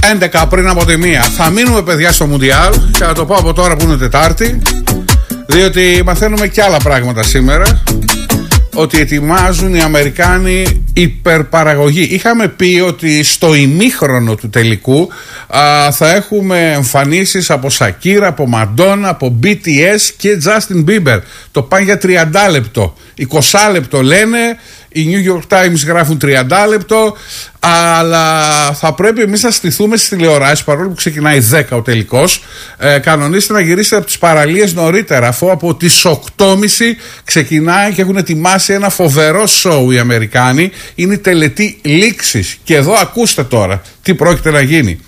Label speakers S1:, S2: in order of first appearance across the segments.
S1: 11 πριν από τη μία. Θα μείνουμε, παιδιά, στο Μουντιάλ και θα το πω από τώρα που είναι Τετάρτη, διότι μαθαίνουμε και άλλα πράγματα σήμερα. Ότι ετοιμάζουν οι Αμερικάνοι υπερπαραγωγή. Είχαμε πει ότι στο ημίχρονο του τελικού θα έχουμε εμφανίσεις από Σακύρα, από Μαντόνα, από BTS και Justin Bieber. Το πάνε για 30 λεπτό. 20 λεπτό λένε, οι New York Times γράφουν 30 λεπτό, αλλά θα πρέπει εμείς να στηθούμε στις τηλεοράσεις, παρόλο που ξεκινάει 10 ο τελικός. Κανονίστε να γυρίσετε από τις παραλίες νωρίτερα, αφού από τις 8.30 ξεκινάει και έχουν ετοιμάσει ένα φοβερό σοου οι Αμερικάνοι. Είναι η τελετή λήξης. Και εδώ ακούστε τώρα τι πρόκειται να γίνει.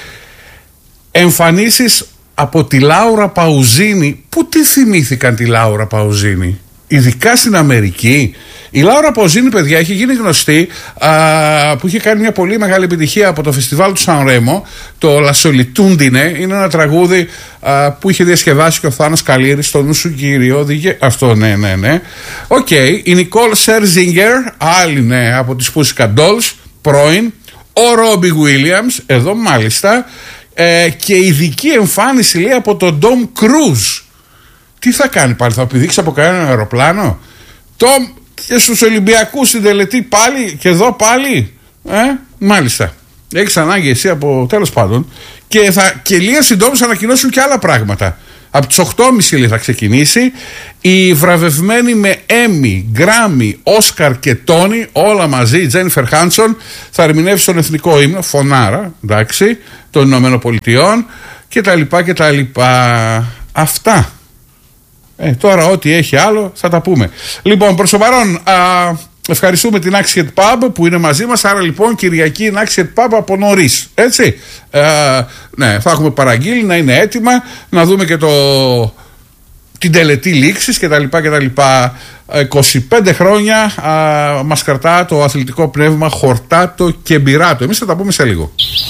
S1: Εμφανίσεις από τη Λάουρα Παουζίνη. Πού τη θυμήθηκαν τη Λάουρα Παουζίνη? Ειδικά στην Αμερική. Η Λάουρα Παουζίνη, παιδιά, έχει γίνει γνωστή που είχε κάνει μια πολύ μεγάλη επιτυχία από το φεστιβάλ του Σαν Ρέμο, το La Solitudine. Είναι ένα τραγούδι που είχε διασκευάσει και ο Θάνος Καλήρης, στο νου σου κύριο. Αυτό, ναι. Οκ. Η Νικόλ Σέρζιγκερ, άλλη, ναι, από τις Pussycat Dolls, πρώην. Ο Ρόμπι Γουίλιαμς, εδώ μάλιστα. Και ειδική εμφάνιση, λέει, από τον Ντόμ Κρούζ. Τι θα κάνει πάλι, θα πηδήξει από κανένα αεροπλάνο? Τόμ, και στους Ολυμπιακούς στην τελετή πάλι, και εδώ πάλι. Μάλιστα. Έχεις ανάγκη εσύ από, τέλος πάντων. Και λίγα συντόμως θα ανακοινώσουν και άλλα πράγματα. Από τις 8.30 θα ξεκινήσει. Οι βραβευμένοι με Έμι, Γκράμι, Όσκαρ και Τόνι, όλα μαζί, η Τζένιφερ Χάνσον θα ερμηνεύσει τον εθνικό ύμνο, φωνάρα, εντάξει, των Ηνωμένων Πολιτειών κτλ. Αυτά. Τώρα ό,τι έχει άλλο θα τα πούμε. Λοιπόν, προς το παρόν ευχαριστούμε την Axiet Pub που είναι μαζί μας. Άρα λοιπόν Κυριακή Axiet Pub από νωρίς. Έτσι. Ναι, θα έχουμε παραγγείλει, να είναι έτοιμα. Να δούμε και την τελετή λήξης κτλ. 25 χρόνια μας κρατά το αθλητικό πνεύμα, χορτάτο και μπυράτο. Εμείς θα τα πούμε σε λίγο.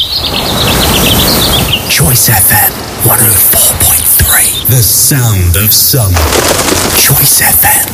S2: Choice FM 104.3. The sound of summer. Choice FM.